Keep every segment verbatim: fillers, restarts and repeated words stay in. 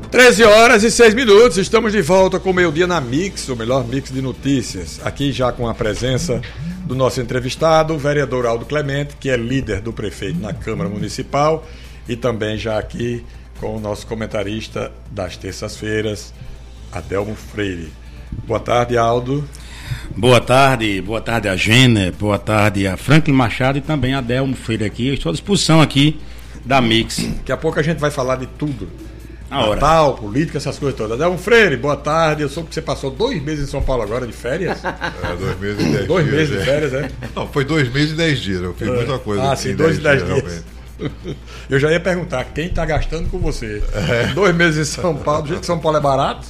treze horas e seis minutos, estamos de volta com o Meio Dia na Mix, o melhor mix de notícias. Aqui já com a presença do nosso entrevistado, o vereador Aldo Clemente, que é líder do prefeito na Câmara Municipal, e também já aqui com o nosso comentarista das terças-feiras, Adelmo Freire. Boa tarde, Aldo. Boa tarde, boa tarde a Gêner, boa tarde a Franklin Machado e também a Adelmo Freire aqui. Eu estou à disposição aqui da Mix. Daqui a pouco a gente vai falar de tudo. A hora. Natal, política, essas coisas todas. Adelmo Freire, boa tarde. Eu soube que você passou dois meses em São Paulo agora de férias. É, dois meses e dez dois dias. meses de férias, é? Não, foi dois meses e dez dias. Eu fiz é. muita coisa. Ah, sim, dois e dez dias. dias. Eu já ia perguntar, quem está gastando com você? É. Dois meses em São Paulo, do jeito que São Paulo é barato.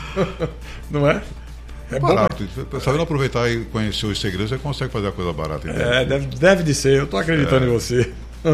Não é? É barato. Bom, sabendo aproveitar e conhecer os segredos, você consegue fazer a coisa barata. Entendeu? É, deve, deve de ser. Eu estou acreditando é. em você.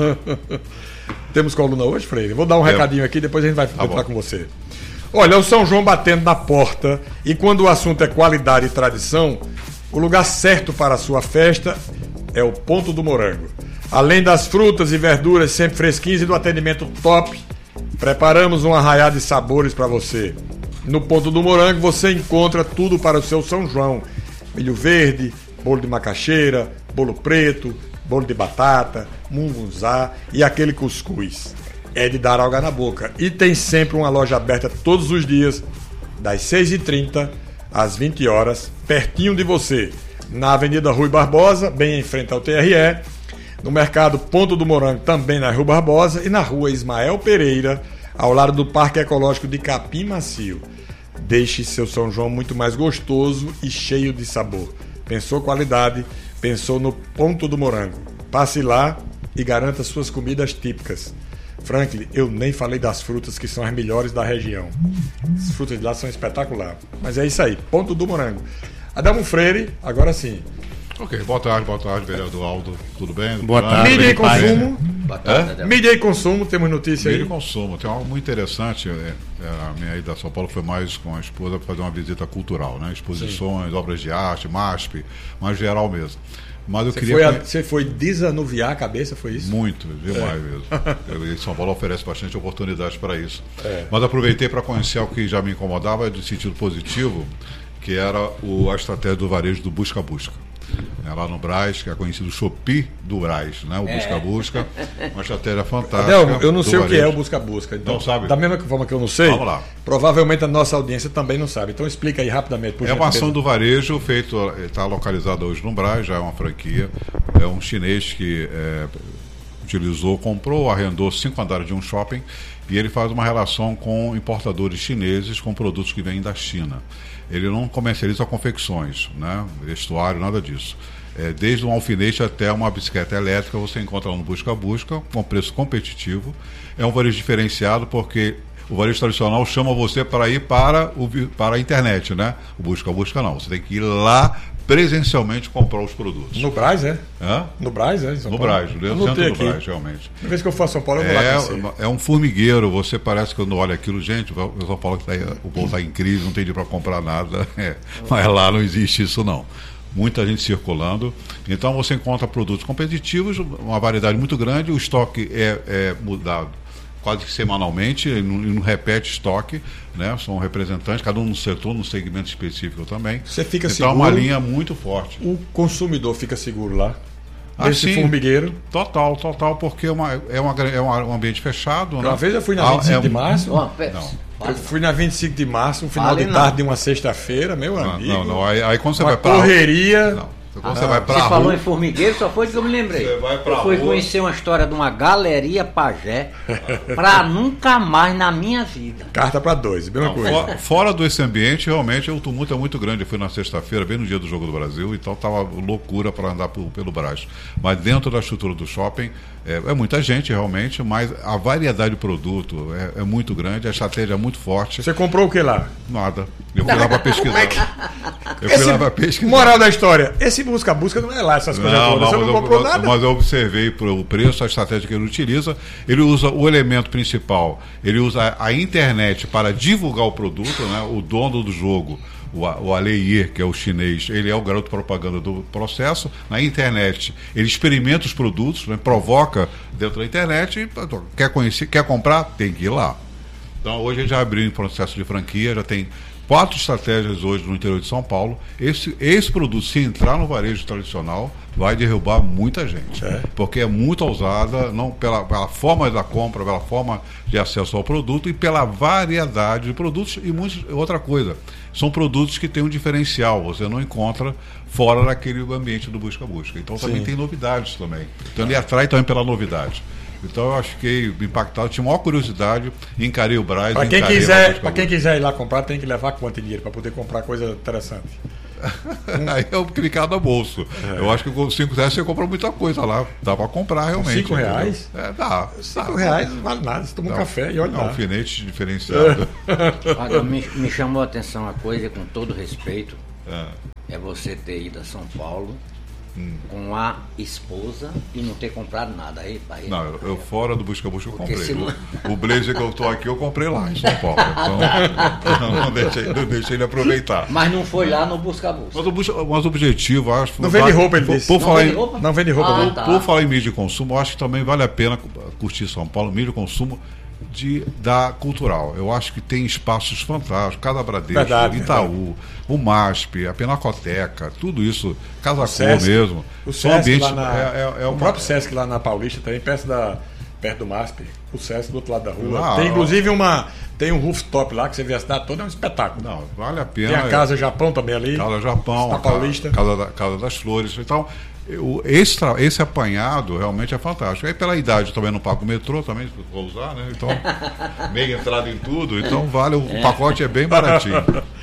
Temos coluna hoje, Freire? Vou dar um é. recadinho aqui, depois a gente vai tá falar com você. Olha, o São João batendo na porta, e quando o assunto é qualidade e tradição, o lugar certo para a sua festa é o Ponto do Morango. Além das frutas e verduras sempre fresquinhas e do atendimento top, preparamos um arraial de sabores para você. No Ponto do Morango você encontra tudo para o seu São João. Milho verde, bolo de macaxeira, bolo preto, bolo de batata, mungunzá e aquele cuscuz. É de dar água na boca. E tem sempre uma loja aberta todos os dias, das seis e trinta às vinte horas, pertinho de você. Na Avenida Rui Barbosa, bem em frente ao T R E. No Mercado Ponto do Morango, também na Rua Barbosa. E na Rua Ismael Pereira, ao lado do Parque Ecológico de Capim Macio. Deixe seu São João muito mais gostoso e cheio de sabor. Pensou qualidade, pensou no Ponto do Morango. Passe lá e garanta suas comidas típicas. Franklin, eu nem falei das frutas que são as melhores da região. As frutas de lá são espetaculares. Mas é isso aí, Ponto do Morango. Adelmo Freire, agora sim. Ok, boa tarde, boa tarde, vereador Aldo. Tudo bem? Boa tarde. Mídia e consumo. Boa tarde, é? Mídia e consumo, temos notícia aí. Mídia e consumo, tem algo muito interessante. É, é, a minha ida a São Paulo foi mais com a esposa para fazer uma visita cultural, né? Exposições, sim, obras de arte, MASP, mais geral mesmo. Mas eu você, queria... foi a, você foi desanuviar a cabeça, foi isso? Muito, demais é. mesmo. E São Paulo oferece bastante oportunidades para isso. É. Mas aproveitei para conhecer o que já me incomodava de sentido positivo, que era o, a estratégia do varejo do Busca-Busca. É lá no Brás, que é conhecido o Shopee do Brás, né? O Busca-Busca, é. uma estratégia fantástica. Não, eu não sei varejo. O que é o Busca-Busca. Então, não sabe? Da mesma forma que eu não sei, vamos lá. Provavelmente a nossa audiência também não sabe. Então explica aí rapidamente. Por é uma ação do varejo, feito, está localizada hoje no Brás, já é uma franquia. É um chinês que é, utilizou, comprou, arrendou cinco andares de um shopping e ele faz uma relação com importadores chineses com produtos que vêm da China. Ele não comercializa confecções, né? Vestuário, nada disso. É, desde um alfinete até uma bicicleta elétrica, você encontra lá no Busca-Busca, com preço competitivo. É um varejo diferenciado porque o varejo tradicional chama você para ir para, o, para a internet, né? O Busca-Busca não, você tem que ir lá presencialmente comprar os produtos. No Brás, é? Hã? No Brás, é? No Brás, no centro do Brás, realmente. Uma vez que eu for a São Paulo, eu vou é, lá conhecer. É um formigueiro, você parece que quando olha aquilo, gente, o São Paulo, o povo está em crise, não tem dinheiro para comprar nada, é. Mas lá não existe isso não. Muita gente circulando, então você encontra produtos competitivos, uma variedade muito grande, o estoque é, é mudado quase que semanalmente, e não, não repete estoque, né? São representantes, cada um no setor, no segmento específico também. Você fica então seguro. É uma linha muito forte. O consumidor fica seguro lá? Ah, Esse sim, formigueiro? Total, total, porque é, uma, é, uma, é um ambiente fechado. Uma né? vez eu fui na vinte e cinco ah, é, de março. Não, não. Eu fui na vinte e cinco de março, um final vale de não. tarde de uma sexta-feira, meu não, amigo. Não, não, aí, aí quando você uma vai pra correria. Não. Quando Ah, você vai pra você rua, falou em formigueiro, só foi que eu me lembrei. Você vai pra eu fui rua. conhecer uma história de uma galeria pajé pra nunca mais na minha vida. Carta pra dois, mesma não, coisa. Fora, fora desse ambiente, realmente o tumulto é muito grande. Eu fui na sexta-feira, bem no dia do Jogo do Brasil, então tava loucura para andar pelo, pelo Brás. Mas dentro da estrutura do shopping, é, é muita gente realmente, mas a variedade de produto é, é muito grande, a estratégia é muito forte. Você comprou o que lá? Nada. Eu fui lá para pesquisar. É que... Eu fui esse... lá para pesquisar. Moral da história, esse busca-busca não é lá essas coisas não, todas. não, Você não eu, comprou mas, nada? Mas eu observei o preço, a estratégia que ele utiliza. Ele usa o elemento principal, ele usa a internet para divulgar o produto, né? O dono do jogo, o, o Aleir, que é o chinês, ele é o garoto propaganda do processo. Na internet, ele experimenta os produtos, né? Provoca dentro da internet e quer conhecer, quer comprar, tem que ir lá. Então hoje a gente já abriu em processo de franquia, já tem quatro estratégias hoje no interior de São Paulo. Esse, esse produto, se entrar no varejo tradicional, vai derrubar muita gente. É. Porque é muito ousada, não pela, pela forma da compra, pela forma de acesso ao produto e pela variedade de produtos e muitos, outra coisa. São produtos que têm um diferencial, você não encontra fora daquele ambiente do busca-busca. Então também Sim. tem novidades também. Então ele atrai também pela novidade. Então eu acho que impactado, tinha maior curiosidade, encarei o Braz. Para quem, quiser, quem quiser ir lá comprar, tem que levar quanto dinheiro para poder comprar coisa interessante? Aí é o clicar no bolso. É. Eu acho que com cinco reais você compra muita coisa lá. Dá para comprar realmente. Cinco reais? É, dá. Cinco dá. reais não vale nada. Você toma um café e olha lá. É um alfinete diferenciado. Agora, me, me chamou a atenção uma coisa, com todo respeito, é, é você ter ido a São Paulo hum. com a esposa e não ter comprado nada aí, pai. Não, eu, eu fora do Busca-Busca eu comprei. Não... O, o blazer que eu tô aqui eu comprei lá em São Paulo. Então não, não, deixei, não deixei ele aproveitar. Mas não foi lá no Busca-Busca. Mas o, busca, mas o objetivo, acho. Não vende roupa, ele disse. Por, por não, vende em, roupa? não vende roupa? Ah, Por, tá. por falar em mídia de consumo, eu acho que também vale a pena curtir São Paulo, mídia de consumo. De, da cultural. Eu acho que tem espaços fantásticos, Casa Bradesco, verdade, Itaú, é. o MASP, a Pinacoteca, tudo isso, Casa Cor mesmo. O Sesc ambientes, lá na, é, é, é o uma... próprio Sesc lá na Paulista também, perto, da, perto do MASP, o Sesc do outro lado da rua. Ah, tem inclusive uma, tem um rooftop lá que você vê a cidade toda, é um espetáculo. Não, vale a pena. Tem a Casa Japão também ali. Casa Japão, na Paulista. Casa, da, Casa das Flores. Então, eu, esse, esse apanhado realmente é fantástico. Aí pela idade eu também não pago o metrô, também vou usar, né? Então, meia entrada em tudo, então vale, o, é. o pacote é bem baratinho.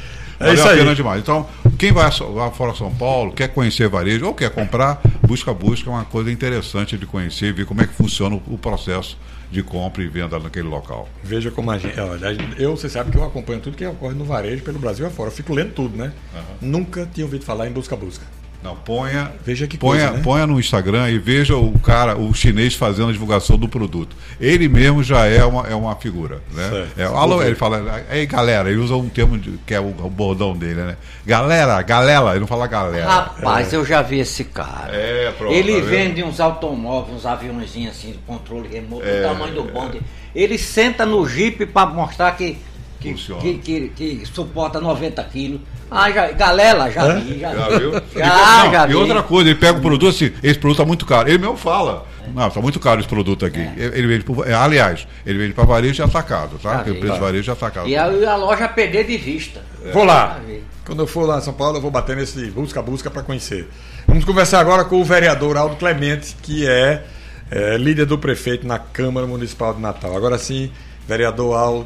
É vale isso a aí. pena demais. Então, quem vai lá fora de São Paulo, quer conhecer varejo ou quer comprar, busca-busca é uma coisa interessante de conhecer e ver como é que funciona o, o processo de compra e venda naquele local. Veja como a gente. Eu, você sabe que eu acompanho tudo que ocorre no varejo pelo Brasil afora. Eu fico lendo tudo, né? Uhum. Nunca tinha ouvido falar em busca-busca. Não, ponha, veja que ponha, coisa, né? ponha no Instagram e veja o cara, o chinês fazendo a divulgação do produto. Ele mesmo já é uma, é uma figura, né? Certo. É, alô, ele fala, ei galera, ele usa um termo de, que é o, o bordão dele, né? Galera, galera, ele não fala galera. Rapaz, é. eu já vi esse cara. É, pronto, ele tá vende uns automóveis, uns aviãozinhos assim, de controle remoto, é, do tamanho do bonde. Ele senta no jipe para mostrar que Que, que, que, que suporta noventa quilos. Ah, já, galera, já é? vi, já, já vi. viu? Já, não, já e vi. outra coisa, ele pega o produto assim, esse produto está muito caro. Ele mesmo fala, é. não, está muito caro esse produto aqui. É. Ele vende, por, aliás, ele vende para varejo e atacado, tá? Porque o preço de varejo já atacado. E a, a loja perder de vista. É. Vou lá. Quando eu for lá em São Paulo, eu vou bater nesse busca-busca para conhecer. Vamos conversar agora com o vereador Aldo Clemente, que é, é líder do prefeito na Câmara Municipal de Natal. Agora sim, vereador Aldo.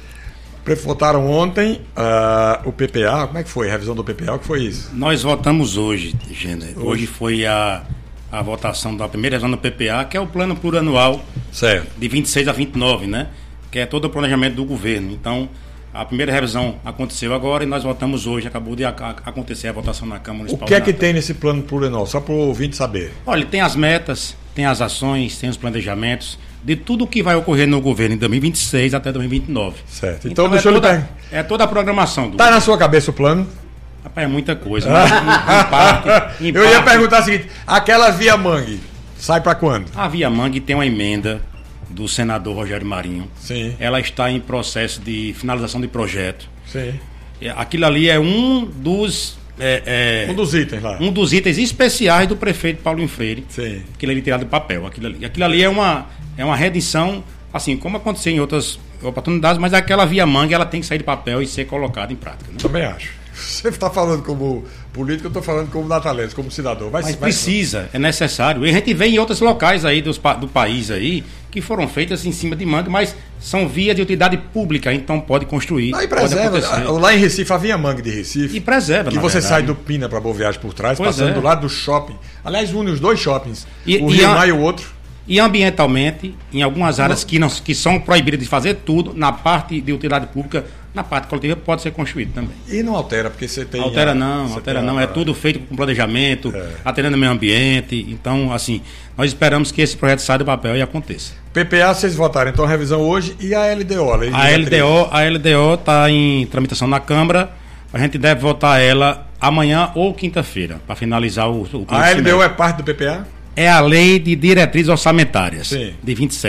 Votaram ontem uh, o P P A, como é que foi? A revisão do P P A, o que foi isso? Nós votamos hoje, Gênero. Hoje. hoje foi a, a votação da primeira revisão do P P A, que é o plano plurianual certo. de vinte e seis a vinte e nove, né? Que é todo o planejamento do governo. Então, a primeira revisão aconteceu agora e nós votamos hoje. Acabou de a, a, acontecer a votação na Câmara Municipal. O que é que tem nesse plano plurianual? Só para o ouvinte saber. Olha, tem as metas, tem as ações, tem os planejamentos de tudo o que vai ocorrer no governo em dois mil e vinte e seis até dois mil e vinte e nove. Certo. Então, então deixa é, eu toda, lhe é toda a programação. Está na sua cabeça o plano? Rapaz, é muita coisa. Mas, em, em parte, em eu parte, ia perguntar o seguinte, aquela Via Mangue, sai para quando? A Via Mangue tem uma emenda do senador Rogério Marinho. Sim. Ela está em processo de finalização de projeto. Sim. Aquilo ali é um dos... É, é, um dos itens lá. Um dos itens especiais do prefeito Paulo Freire. Sim. Aquilo ali tirado do papel. Aquilo ali, aquilo ali é, uma, é uma reedição, assim, como aconteceu em outras oportunidades, mas aquela Via Mangue ela tem que sair do papel e ser colocada em prática. Né? Também acho. Você está falando como político, eu estou falando como natalense, como cidadão. Vai, mas vai precisa, é necessário. E a gente vê em outros locais aí dos, do país aí que foram feitas em cima de mangue, mas são vias de utilidade pública, então pode construir. Não, e preserva. Lá em Recife, a Via Mangue de Recife. E preserva, que você verdade. sai do Pina para Boa Viagem por trás, pois passando é. do lado do shopping. Aliás, une os dois shoppings. E, o Rio Mar e o outro. E ambientalmente, em algumas áreas que, não, que são proibidas de fazer tudo, na parte de utilidade pública, na parte coletiva pode ser construído também. E não altera, porque você tem... Altera a, não, altera não. A... É tudo feito com planejamento, é. atendendo o meio ambiente. Então, assim, nós esperamos que esse projeto saia do papel e aconteça. P P A, vocês votaram, então, a revisão hoje e a L D O? A, a L D O a L D O está em tramitação na Câmara. A gente deve votar ela amanhã ou quinta-feira, para finalizar o... o a L D O é parte do P P A? É a Lei de Diretrizes Orçamentárias, Sim. de vinte e sete.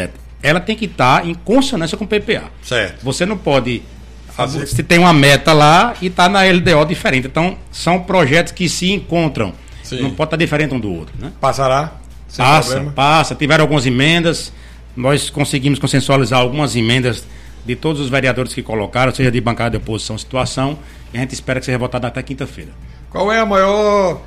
ela tem que estar em consonância com o P P A. Certo. Você não pode fazer. Se tem uma meta lá e está na L D O diferente. Então, são projetos que se encontram. Sim. Não pode estar diferente um do outro. Né? Passará? Sem passa, problema. passa. Tiveram algumas emendas. Nós conseguimos consensualizar algumas emendas de todos os vereadores que colocaram, seja de bancada de oposição, situação. E a gente espera que seja votado até quinta-feira. Qual é a maior,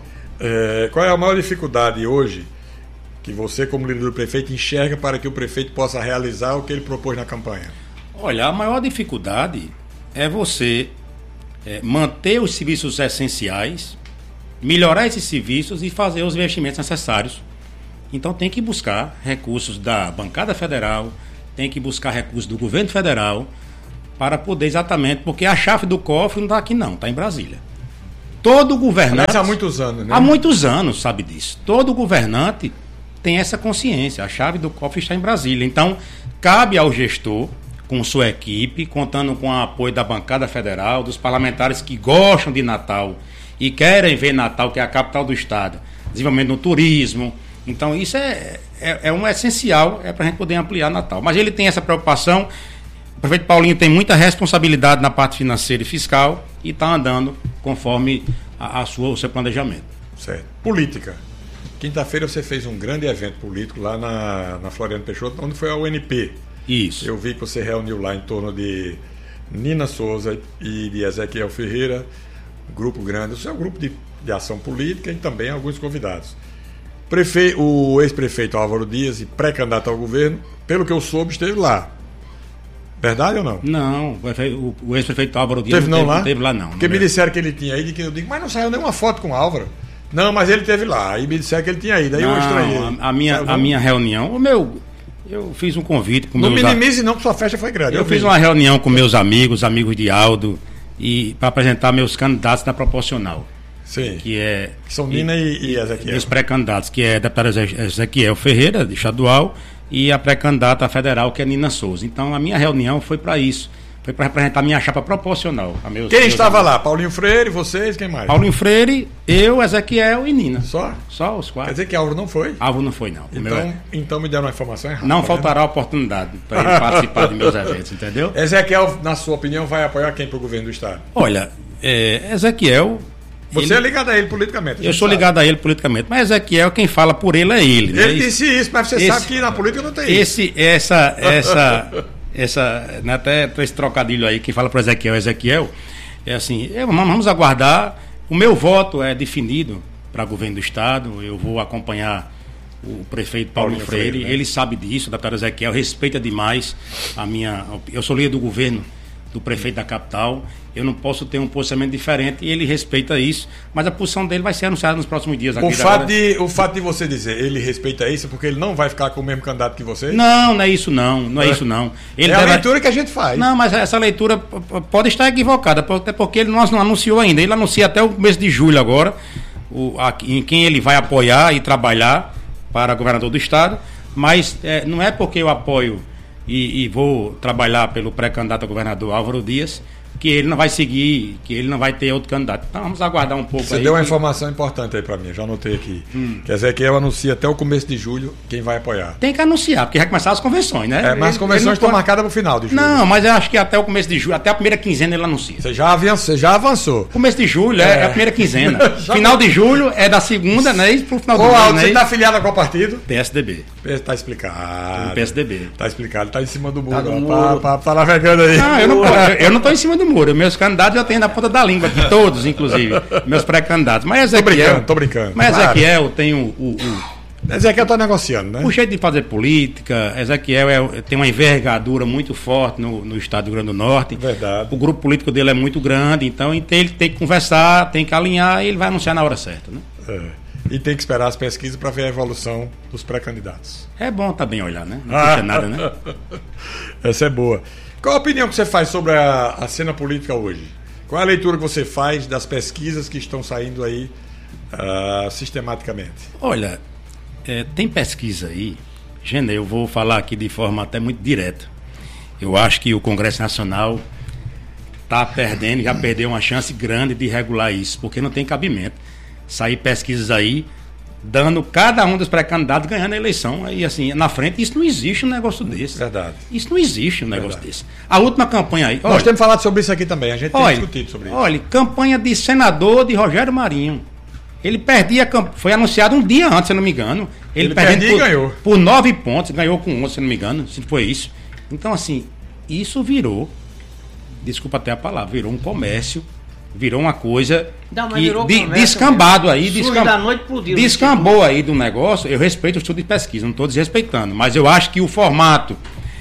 é, qual é a maior dificuldade hoje que você, como líder do prefeito, enxerga para que o prefeito possa realizar o que ele propôs na campanha? Olha, a maior dificuldade é você é, manter os serviços essenciais, melhorar esses serviços e fazer os investimentos necessários. Então tem que buscar recursos da bancada federal, tem que buscar recursos do governo federal para poder exatamente, porque a chave do cofre não está aqui não, está em Brasília. Todo governante... Mas há muitos anos, né? Há muitos anos, sabe disso. Todo governante tem essa consciência, a chave do cofre está em Brasília. Então, cabe ao gestor, com sua equipe, contando com o apoio da bancada federal, dos parlamentares que gostam de Natal e querem ver Natal, que é a capital do estado, desenvolvimento no turismo. Então, isso é, é, é um essencial é para a gente poder ampliar Natal. Mas ele tem essa preocupação. O prefeito Paulinho tem muita responsabilidade na parte financeira e fiscal e está andando conforme a, a sua, o seu planejamento. Certo. Política. Quinta-feira você fez um grande evento político lá na, na Floriano Peixoto, onde foi a U N P. Isso. Eu vi que você reuniu lá em torno de Nina Souza e de Ezequiel Ferreira, um grupo grande. O seu grupo de, de ação política e também alguns convidados. Prefe... O ex-prefeito Álvaro Dias, e pré-candidato ao governo, pelo que eu soube, esteve lá. Verdade ou não? Não, o, o ex-prefeito Álvaro Dias teve não, não, teve, lá? não teve lá não. Porque não me é. disseram que ele tinha ido, que eu digo, mas não saiu nenhuma foto com o Álvaro. Não, mas ele teve lá. Aí me disseram que ele tinha ido. Aí não, eu estranhei. A, a, minha, a minha reunião, o meu... Eu fiz um convite com não meus... Não minimize não, que sua festa foi grande. Eu, eu fiz vi. uma reunião com meus amigos, amigos de Aldo, e para apresentar meus candidatos na proporcional. Sim. Que é... Que são Nina e, e Ezequiel. Meus pré-candidatos, que é deputado Ezequiel Ferreira, de estadual, e a pré-candidata federal, que é Nina Souza. Então, a minha reunião foi para isso. Foi para representar a minha chapa proporcional. A meus, quem meus estava amigos. lá? Paulinho Freire, vocês, quem mais? Paulinho Freire, eu, Ezequiel e Nina. Só? Só os quatro. Quer dizer que Álvaro não foi? Álvaro não foi, não. O meu Então, é... então me deram uma informação errada. Não tá faltará oportunidade para ele participar de meus eventos, entendeu? Ezequiel, na sua opinião, vai apoiar quem para o governo do estado? Olha, é, Ezequiel... Você ele... é ligado a ele politicamente. Eu sou sabe. ligado a ele politicamente, mas Ezequiel, quem fala por ele é ele. Né? Ele disse isso, mas você esse, sabe que na política não tem esse, isso. Essa, essa, essa, né, até esse trocadilho aí, quem fala para Ezequiel, Ezequiel, é assim, eu, vamos aguardar, o meu voto é definido para governo do estado, eu vou acompanhar o prefeito Paulinho, Paulinho Freire, Freire né? Ele sabe disso, o deputado Ezequiel respeita demais a minha, eu sou líder do governo do prefeito da capital, eu não posso ter um posicionamento diferente e ele respeita isso, mas a posição dele vai ser anunciada nos próximos dias. Aqui o, fato de, o fato de você dizer ele respeita isso porque ele não vai ficar com o mesmo candidato que você? Não, não é isso não, não é, é isso não. Ele é deve... a leitura que a gente faz. Não, mas essa leitura pode estar equivocada, até porque ele não, não anunciou ainda, ele anuncia até o mês de julho agora, o, a, em quem ele vai apoiar e trabalhar para governador do estado, mas é, não é porque eu apoio e, e vou trabalhar pelo pré-candidato a governador Álvaro Dias, que ele não vai seguir, que ele não vai ter outro candidato. Então vamos aguardar um pouco. Você aí deu uma que... informação importante aí para mim, já anotei aqui. Hum. Que Ezequiel anuncia até o começo de julho quem vai apoiar. Tem que anunciar, porque vai começar as convenções, né? É, mas as convenções estão pode... marcadas para o final de julho. Não, mas eu acho que até o começo de julho, até a primeira quinzena ele anuncia. Você já avançou. Você já avançou. Começo de julho é, é a primeira quinzena. Final de julho é da segunda, né? E pro final do Ô, mês, Aldo, né? você está afiliado a qual partido? P S D B. Está explicado. O P S D B. Está explicado, está em cima do muro. Tá Está tá navegando aí. Não, eu não, eu não estou em cima do muro. Meus candidatos eu tenho na ponta da língua aqui, todos, inclusive. Meus pré-candidatos. Mas Ezequiel. Tô brincando, tô brincando. Mas claro. Ezequiel tem o. o, o Ezequiel está negociando, né? O jeito de fazer política, Ezequiel é, tem uma envergadura muito forte no, no estado do Rio Grande do Norte. Verdade. O grupo político dele é muito grande, então ele tem, ele tem que conversar, tem que alinhar e ele vai anunciar na hora certa. Né? É. E tem que esperar as pesquisas para ver a evolução dos pré-candidatos. É bom também olhar, né? Não custa nada, né? Essa é boa. Qual a opinião que você faz sobre a, a cena política hoje? Qual a leitura que você faz das pesquisas que estão saindo aí uh, sistematicamente? Olha, é, tem pesquisa aí, Gene, eu vou falar aqui de forma até muito direta. Eu acho que o Congresso Nacional está perdendo, já perdeu uma chance grande de regular isso, porque não tem cabimento. Sair pesquisas aí dando cada um dos pré-candidatos ganhando a eleição aí assim na frente. Isso não existe um negócio desse. Verdade. Isso não existe um negócio Verdade. desse. A última campanha aí. Nós olha, temos falado sobre isso aqui também. A gente tem olha, discutido sobre isso. Olha, campanha de senador de Rogério Marinho. Ele perdia, camp... foi anunciado um dia antes, se não me engano. Ele, Ele perdia por, e ganhou. Por nove pontos, ganhou com onze, se não me engano, se foi isso. Então, assim, isso virou, desculpa até a palavra, virou um comércio, virou uma coisa não, que virou de, descambado mesmo. aí, descam... da noite pro dia, descambou aí do negócio. Eu respeito o estudo de pesquisa, não estou desrespeitando, mas eu acho que o formato,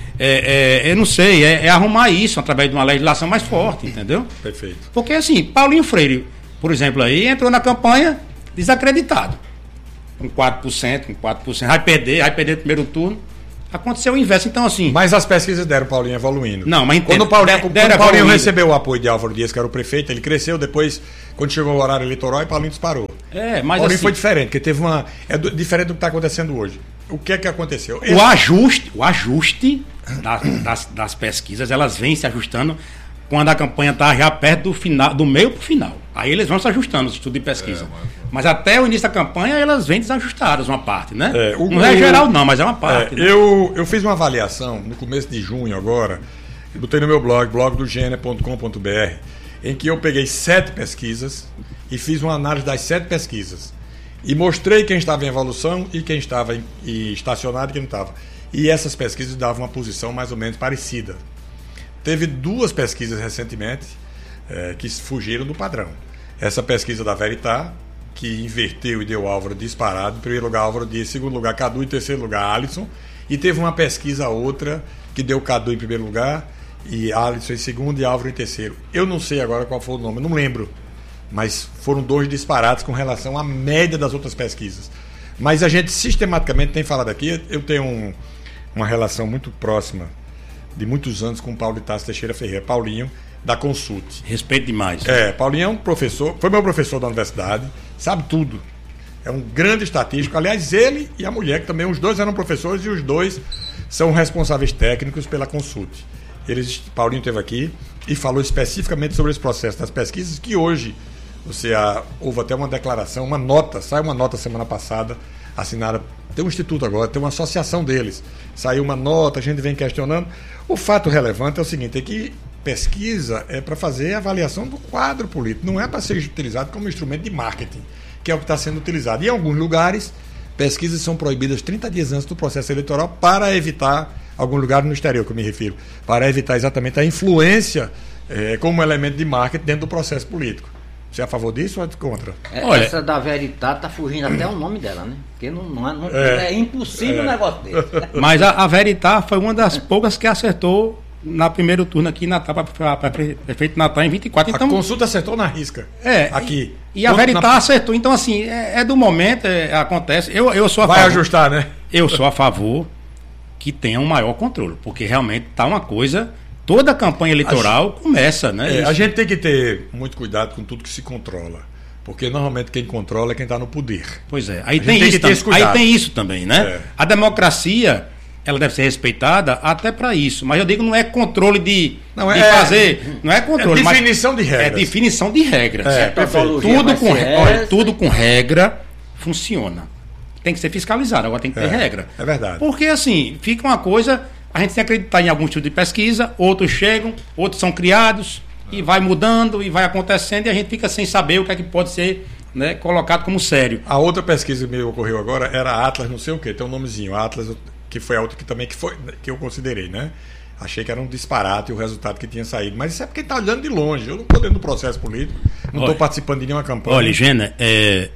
é, é, eu não sei, é, é arrumar isso através de uma legislação mais forte, entendeu? Perfeito. Porque assim, Paulinho Freire, por exemplo, aí entrou na campanha desacreditado. Com quatro por cento, com quatro por cento, vai perder, vai perder no primeiro turno. Aconteceu o inverso, então assim... Mas as pesquisas deram o Paulinho evoluindo. Não, mas entendo, Quando o Paulinho, der, quando o Paulinho recebeu o apoio de Álvaro Dias, que era o prefeito, ele cresceu, depois, quando chegou o horário eleitoral, o Paulinho disparou. É, mas Paulinho assim, foi diferente, porque teve uma... É do, diferente do que está acontecendo hoje. O que é que aconteceu? Esse... O ajuste, o ajuste das, das, das pesquisas, elas vêm se ajustando quando a campanha está já perto do final, do meio para o final. Aí eles vão se ajustando, os estudos de pesquisa. É, mas... mas até o início da campanha, elas vêm desajustadas, uma parte, né? É, o, não é geral, não, mas é uma parte. É, né? eu, eu fiz uma avaliação no começo de junho agora, eu botei no meu blog, blog do gênero ponto com ponto b r, em que eu peguei sete pesquisas e fiz uma análise das sete pesquisas. E mostrei quem estava em evolução e quem estava em, e estacionado e quem não estava. E essas pesquisas davam uma posição mais ou menos parecida. Teve duas pesquisas recentemente é, que fugiram do padrão. Essa pesquisa da Veritá, que inverteu e deu Álvaro disparado. Em primeiro lugar, Álvaro Dias. Em segundo lugar, Cadu. Em terceiro lugar, Alisson. E teve uma pesquisa outra que deu Cadu em primeiro lugar e Alisson em segundo e Álvaro em terceiro. Eu não sei agora qual foi o nome, não lembro. Mas foram dois disparados com relação à média das outras pesquisas. Mas a gente sistematicamente tem falado aqui. Eu tenho um, uma relação muito próxima de muitos anos com o Paulo de Tarso Teixeira Ferreira, Paulinho, da Consult. Respeito demais. É, Paulinho é um professor, foi meu professor da universidade, sabe tudo. É um grande estatístico. Aliás, ele e a mulher, que também os dois eram professores e os dois são responsáveis técnicos pela Consult. Eles, Paulinho esteve aqui e falou especificamente sobre esse processo das pesquisas, que hoje, você ah, houve até uma declaração, uma nota, saiu uma nota semana passada, assinada, tem um instituto agora, tem uma associação deles, saiu uma nota, a gente vem questionando. O fato relevante é o seguinte, é que pesquisa é para fazer a avaliação do quadro político, não é para ser utilizado como instrumento de marketing, que é o que está sendo utilizado. E em alguns lugares, pesquisas são proibidas trinta dias antes do processo eleitoral para evitar, alguns lugares no exterior que eu me refiro, para evitar exatamente a influência é, como elemento de marketing dentro do processo político. Você é a favor disso ou é contra? É, Olha, essa da Veritá tá fugindo até o nome dela, né? Porque não, não, não é, é impossível é. um negócio desse. Mas a, a Veritá foi uma das poucas que acertou na primeiro turno aqui em Natal, para prefeito de Natal em vinte e quatro. Então, a Consulta acertou na risca. É. Aqui. E, e a Veritá na... acertou. Então, assim, é, é do momento, é, acontece. Eu, eu sou a Vai favor. Vai ajustar, né? Eu sou a favor que tenha um maior controle, porque realmente está uma coisa. Toda a campanha eleitoral a começa, né? É, a gente tem que ter muito cuidado com tudo que se controla. Porque normalmente quem controla é quem está no poder. Pois é. Aí tem, isso, tem aí tem isso também, né? É. A democracia, ela deve ser respeitada até para isso. Mas eu digo, não é controle de, não, de é, fazer. Não é controle. É definição mas de regras. É definição de regras. É, tudo, com, olha, tudo com regra funciona. Tem que ser fiscalizado, agora tem que ter é, regra. É verdade. Porque assim, fica uma coisa. A gente tem que acreditar em algum tipo de pesquisa, outros chegam, outros são criados, e vai mudando, e vai acontecendo, e a gente fica sem saber o que é que pode ser, né, colocado como sério. A outra pesquisa que me ocorreu agora era Atlas, não sei o quê, tem um nomezinho, Atlas, que foi a outra que também que, foi, que eu considerei, né? Achei que era um disparate o resultado que tinha saído. Mas isso é porque está olhando de longe. Eu não estou dentro do processo político, não estou participando de nenhuma campanha. Olha, Gena, é,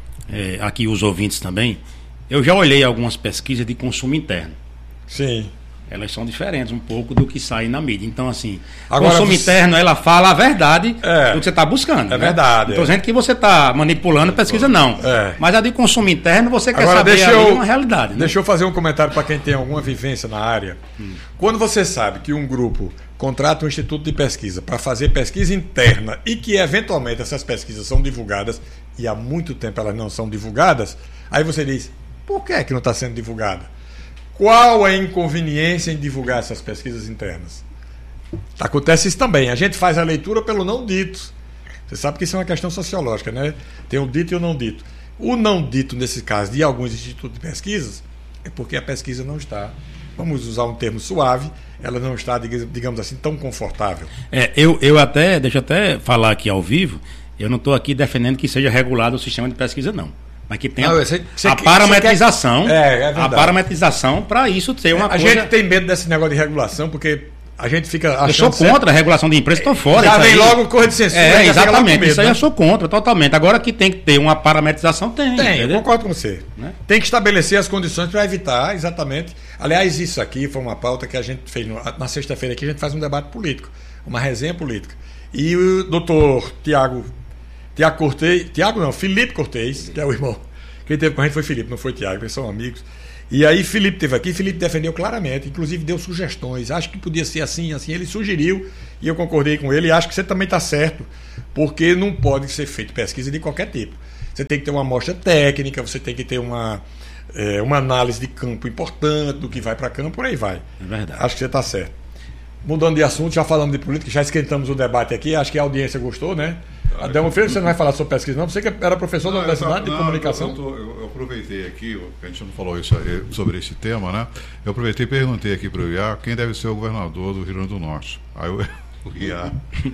é, aqui os ouvintes também, eu já olhei algumas pesquisas de consumo interno. Sim. Elas são diferentes um pouco do que sai na mídia. Então, assim, agora, consumo você... interno, ela fala a verdade é, do que você está buscando. É né? verdade. Não estou dizendo que você está manipulando a pesquisa, não. É. Mas a de consumo interno, você quer agora, saber deixa ali eu, uma realidade. Né? Deixa eu fazer um comentário para quem tem alguma vivência na área. Hum. Quando você sabe que um grupo contrata um instituto de pesquisa para fazer pesquisa interna e que, eventualmente, essas pesquisas são divulgadas, e há muito tempo elas não são divulgadas, aí você diz, por que é que não está sendo divulgada? Qual a inconveniência em divulgar essas pesquisas internas? Acontece isso também. A gente faz a leitura pelo não dito. Você sabe que isso é uma questão sociológica, né? Tem o dito e o não dito. O não dito, nesse caso, de alguns institutos de pesquisas, é porque a pesquisa não está, vamos usar um termo suave, ela não está, digamos assim, tão confortável. É, eu, eu até, deixa eu até falar aqui ao vivo, eu não estou aqui defendendo que seja regulado o sistema de pesquisa, não. Mas que tenha não, sei, a parametrização, quer... é, é a parametrização para isso ser uma é, coisa... A gente tem medo desse negócio de regulação, porque a gente fica achando... Eu sou contra certo... a regulação de empresa, estou fora. Já vem aí... logo correr de censura. É, exatamente, medo, isso aí né? Eu sou contra, totalmente. Agora que tem que ter uma parametrização, tem. Tem, eu concordo com você. Né? Tem que estabelecer as condições para evitar, exatamente... Aliás, isso aqui foi uma pauta que a gente fez no... na sexta-feira aqui, a gente faz um debate político, uma resenha política. E o doutor Tiago... Tiago Cortez... Tiago não, Felipe Cortez, que é o irmão... Quem teve com a gente foi Felipe, não foi Tiago, eles são amigos. E aí Felipe teve aqui, Felipe defendeu claramente, inclusive deu sugestões, acho que podia ser assim, assim, ele sugeriu, e eu concordei com ele, e acho que você também está certo, porque não pode ser feita pesquisa de qualquer tipo. Você tem que ter uma amostra técnica, você tem que ter uma, é, uma análise de campo importante, do que vai para campo, por aí vai. É verdade. Acho que você está certo. Mudando de assunto, já falamos de política, já esquentamos o debate aqui, acho que a audiência gostou, né? Adelmo Freire, você não vai falar sobre pesquisa, não? Você que era professor da Universidade de Comunicação. Eu, tô, eu, eu aproveitei aqui, a gente não falou isso, sobre esse tema, né? Eu aproveitei e perguntei aqui para o I A quem deve ser o governador do Rio Grande do Norte. Aí eu, o I A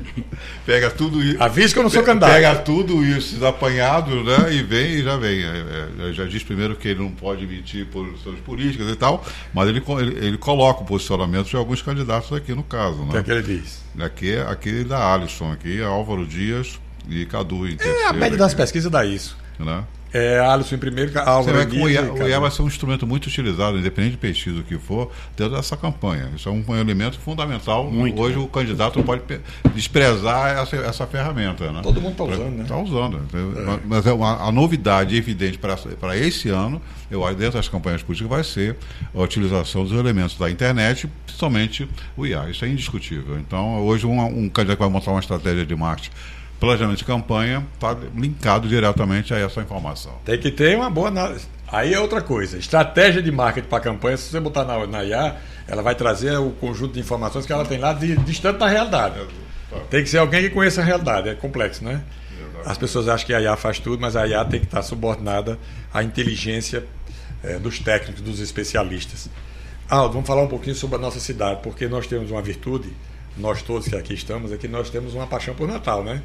pega tudo isso. Avisa que eu não sou candidato. Pega tudo isso apanhado, né? E vem e já vem. É, é, já diz primeiro que ele não pode emitir posições políticas e tal, mas ele, ele, ele coloca o posicionamento de alguns candidatos aqui no caso. Né? O que é que ele diz? Aqui, aqui da Alisson, aqui, Álvaro Dias e Cadu em terceiro. É, a média das pesquisas dá isso. Né? É, Alisson em primeiro, Álvaro em o I A, o I A vai ser um instrumento muito utilizado, independente de pesquisa que for, dentro dessa campanha. Isso é um, um elemento fundamental. Muito, Hoje né? o candidato não pode desprezar essa, essa ferramenta. Né? Todo mundo está usando, né? Está usando. É. Mas é uma, a novidade evidente para esse ano, eu acho, dentro das campanhas políticas, vai ser a utilização dos elementos da internet, principalmente o I A. Isso é indiscutível. Então, hoje, um, um candidato que vai montar uma estratégia de marketing, planejamento de campanha, está linkado diretamente a essa informação. Tem que ter uma boa análise. Aí é outra coisa. Estratégia de marketing para a campanha, se você botar na, na I A, ela vai trazer o conjunto de informações que ela tem lá de, distante da realidade. É, tá. Tem que ser alguém que conheça a realidade. É complexo, né? Exatamente. As pessoas acham que a I A faz tudo, mas a I A tem que estar subordinada à inteligência é, dos técnicos, dos especialistas. Aldo, vamos falar um pouquinho sobre a nossa cidade, porque nós temos uma virtude, nós todos que aqui estamos, é que nós temos uma paixão por Natal, né?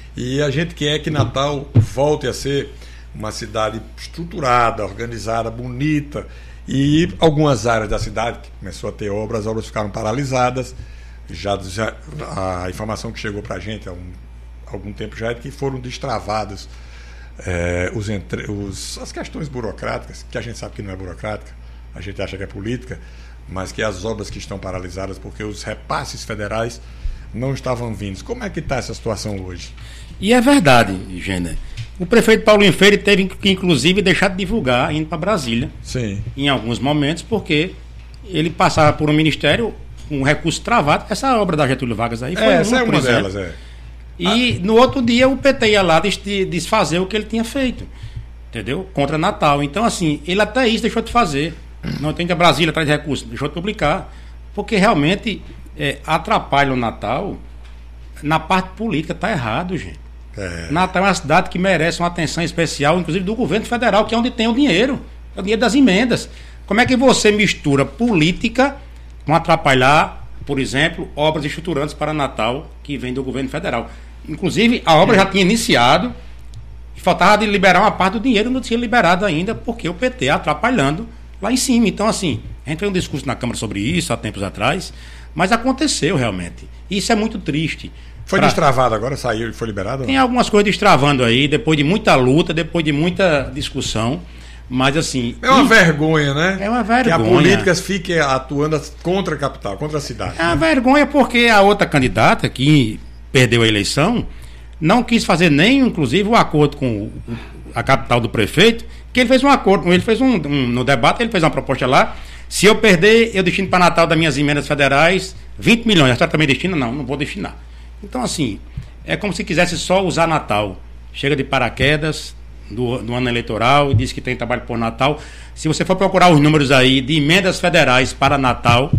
E a gente quer que Natal volte a ser uma cidade estruturada, organizada, bonita. E algumas áreas da cidade que começou a ter obras, as obras ficaram paralisadas. Já, já a informação que chegou para a gente há um, algum tempo já é que foram destravadas é, os, entre, os, as questões burocráticas, que a gente sabe que não é burocrática, a gente acha que é política, mas que as obras que estão paralisadas porque os repasses federais não estavam vindos. Como é que está essa situação hoje? E é verdade, Gêner. O prefeito Paulinho Freire teve que, inclusive, deixar de divulgar indo para Brasília. Sim. Em alguns momentos, porque ele passava por um ministério com um recurso travado. Essa obra da Getúlio Vargas aí foi é, uma, essa é uma delas, é. E ah. no outro dia o P T ia lá desfazer o que ele tinha feito. Entendeu? Contra Natal. Então, assim, ele até isso deixou de fazer. Não tem que a Brasília atrás de recursos. Deixou de publicar. Porque realmente é, atrapalha o Natal. Na parte política está errado, gente. É. Natal é uma cidade que merece uma atenção especial, inclusive do governo federal, que é onde tem o dinheiro. É o dinheiro das emendas. Como é que você mistura política com atrapalhar, por exemplo, obras estruturantes para Natal que vem do governo federal? Inclusive, a obra é. já tinha iniciado e faltava de liberar uma parte do dinheiro, não tinha liberado ainda, porque o P T atrapalhando lá em cima. Então, assim, a gente fez um discurso na Câmara sobre isso há tempos atrás, mas aconteceu realmente. Isso é muito triste. Foi pra... destravado agora? Saiu e foi liberado? Tem algumas coisas destravando aí, depois de muita luta, depois de muita discussão, mas assim... É uma e... vergonha, né? É uma vergonha. Que a política fique atuando contra a capital, contra a cidade. É uma né? vergonha porque a outra candidata que perdeu a eleição não quis fazer nem, inclusive, o acordo com a capital do prefeito, que ele fez um acordo, ele fez um, um no debate, ele fez uma proposta lá, se eu perder, eu destino para Natal das minhas emendas federais vinte milhões, a senhora também destina? Não, não vou destinar. Então, assim, é como se quisesse só usar Natal. Chega de paraquedas do, do ano eleitoral e diz que tem trabalho por Natal. Se você for procurar os números aí de emendas federais para Natal,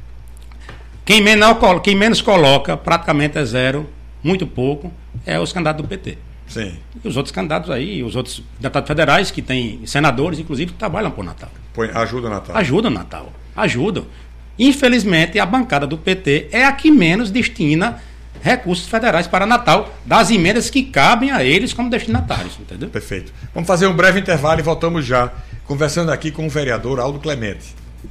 quem menos, quem menos coloca, praticamente é zero, muito pouco, é os candidatos do P T. Sim. E os outros candidatos aí, os outros deputados federais, que têm senadores, inclusive, que trabalham por Natal. Põe, ajuda o Natal. Ajuda o Natal. Ajudam. Infelizmente, a bancada do P T é a que menos destina recursos federais para Natal, das emendas que cabem a eles como destinatários, entendeu? Perfeito. Vamos fazer um breve intervalo e voltamos já, conversando aqui com o vereador Aldo Clemente.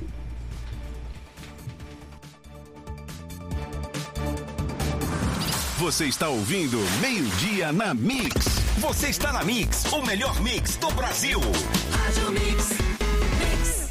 Você está ouvindo Meio-Dia na Mix. Você está na Mix, o melhor mix do Brasil. Rádio Mix. Mix.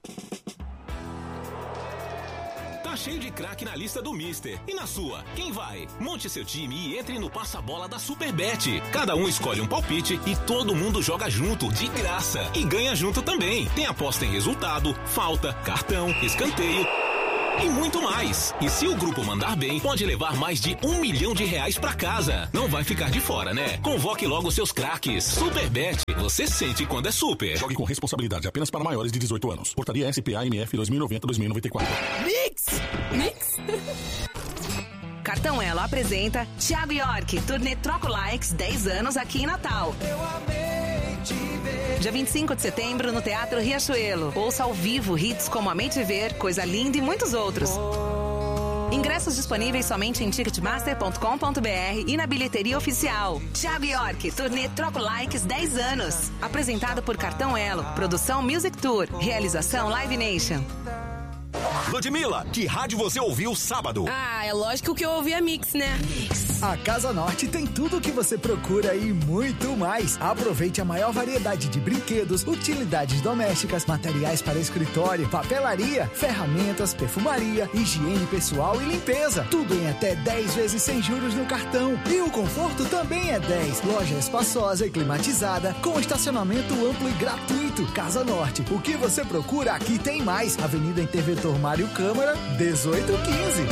Tá cheio de craque na lista do Mister. E na sua, quem vai? Monte seu time e entre no passa-bola da Superbet. Cada um escolhe um palpite e todo mundo joga junto, de graça. E ganha junto também. Tem aposta em resultado, falta, cartão, escanteio e muito mais. E se o grupo mandar bem, pode levar mais de um milhão de reais pra casa. Não vai ficar de fora, né? Convoque logo seus craques. Superbet, você sente quando é super. Jogue com responsabilidade apenas para maiores de dezoito anos. Portaria S P A M F dois mil e noventa a dois mil e noventa e quatro. Mix! Mix! Cartão Elo apresenta Thiago York, turnê Troco Likes dez anos aqui em Natal. Eu amei te ver. Dia vinte e cinco de setembro no Teatro Riachuelo. Ouça ao vivo hits como Amei Te Ver, Coisa Linda e muitos outros. Ingressos disponíveis somente em ticketmaster ponto com ponto b r e na bilheteria oficial. Thiago York, turnê Troco Likes dez anos. Apresentado por Cartão Elo. Produção Music Tour. Realização Live Nation. Ludmilla, que rádio você ouviu sábado? Ah, é lógico que eu ouvi a Mix, né? A Casa Norte tem tudo o que você procura e muito mais. Aproveite a maior variedade de brinquedos, utilidades domésticas, materiais para escritório, papelaria, ferramentas, perfumaria, higiene pessoal e limpeza. Tudo em até dez vezes sem juros no cartão. E o conforto também é dez. Loja espaçosa e climatizada, com estacionamento amplo e gratuito. Casa Norte, o que você procura aqui tem mais. Avenida Interventor Mário Câmara, dezoito quinze.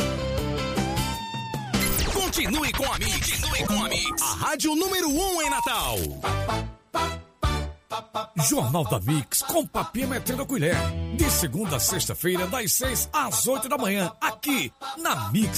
Continue com a Mix. Continue com a Mix. A rádio número um em Natal. Jornal da Mix com Papinha Metendo Colher. De segunda a sexta-feira, das seis às oito da manhã, aqui na Mix.